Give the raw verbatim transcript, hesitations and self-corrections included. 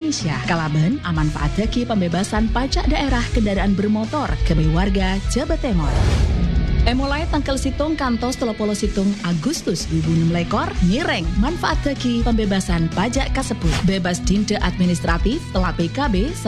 Indonesia. Kalaben amanfaat daki pembebasan pajak daerah kendaraan bermotor kebe warga Jawa Timur. E mulai tanggal situng kantos telepolo situng Agustus dua ribu enam lekor nyireng manfaat daki pembebasan pajak kasebut bebas dinde administratif telah P K B